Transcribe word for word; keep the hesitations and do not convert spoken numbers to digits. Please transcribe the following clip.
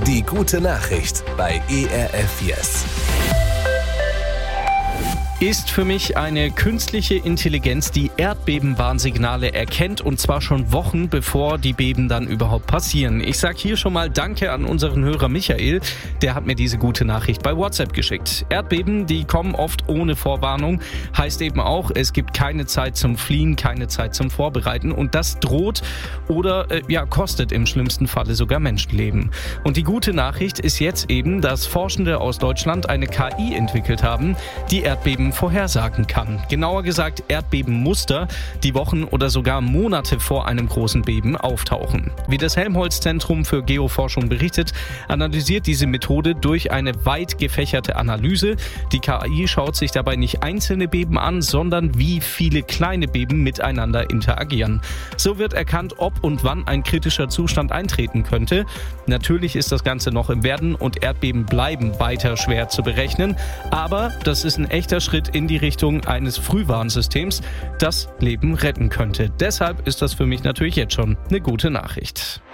Die gute Nachricht bei E R F Yes. Ist für mich eine künstliche Intelligenz, die Erdbebenwarnsignale erkennt, und zwar schon Wochen bevor die Beben dann überhaupt passieren. Ich sage hier schon mal Danke an unseren Hörer Michael, der hat mir diese gute Nachricht bei WhatsApp geschickt. Erdbeben, die kommen oft ohne Vorwarnung, heißt eben auch, es gibt keine Zeit zum Fliehen, keine Zeit zum Vorbereiten, und das droht oder äh, ja kostet im schlimmsten Falle sogar Menschenleben. Und die gute Nachricht ist jetzt eben, dass Forschende aus Deutschland eine K I entwickelt haben, die Erdbeben vorhersagen kann. Genauer gesagt Erdbebenmuster, die Wochen oder sogar Monate vor einem großen Beben auftauchen. Wie das Helmholtz-Zentrum für Geoforschung berichtet, analysiert diese Methode durch eine weit gefächerte Analyse. Die K I schaut sich dabei nicht einzelne Beben an, sondern wie viele kleine Beben miteinander interagieren. So wird erkannt, ob und wann ein kritischer Zustand eintreten könnte. Natürlich ist das Ganze noch im Werden und Erdbeben bleiben weiter schwer zu berechnen, aber das ist ein echter Schritt in die Richtung eines Frühwarnsystems, das Leben retten könnte. Deshalb ist das für mich natürlich jetzt schon eine gute Nachricht.